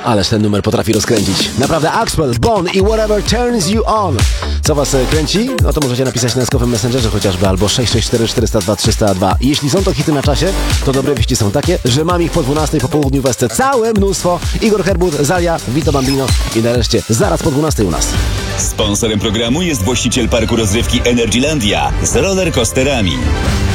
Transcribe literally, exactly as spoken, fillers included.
Ależ ten numer potrafi rozkręcić. Naprawdę, Axwell, Bon i Whatever Turns You On. Co was e, kręci? No to możecie napisać na skopem Messengerze chociażby, albo sześć sześć cztery cztery zero dwa trzy zero dwa. I jeśli są to hity na czasie, to dobre wieści są takie, że mam ich po dwunastej po południu w Esce całe mnóstwo. Igor Herbut, Zalia, Vito Bambino i nareszcie zaraz po dwunastej u nas. Sponsorem programu jest właściciel parku rozrywki Energylandia z rollercoasterami.